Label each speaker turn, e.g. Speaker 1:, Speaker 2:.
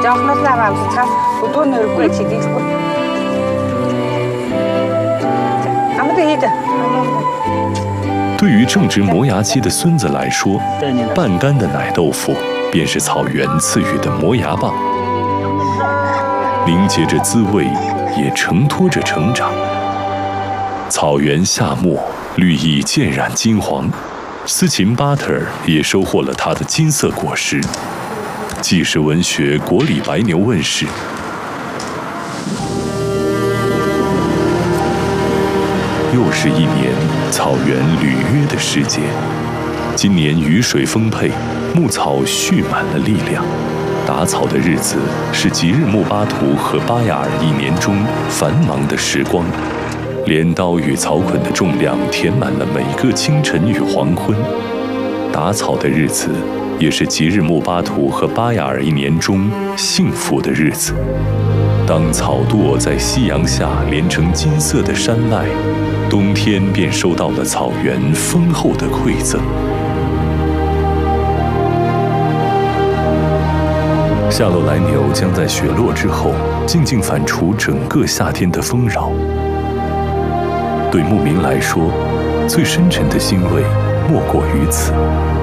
Speaker 1: 对于正值磨牙期的孙子来说，半干的奶豆腐便是草原赐予的磨牙棒，凝结着滋味，也承托着成长。草原夏末，绿意渐染金黄，斯琴巴特尔也收获了他的金色果实。纪实文学《国里白牛》问世。又是一年草原履约的时节，今年雨水丰沛，牧草蓄满了力量。打草的日子是吉日木巴图和巴雅尔一年中繁忙的时光，镰刀与草捆的重量填满了每个清晨与黄昏。打草的日子也是吉日木巴图和巴雅尔一年中幸福的日子。当草垛在夕阳下连成金色的山脉，冬天便收到了草原丰厚的馈赠。夏洛来牛将在雪落之后，静静反刍整个夏天的丰饶。对牧民来说，最深沉的欣慰莫过于此。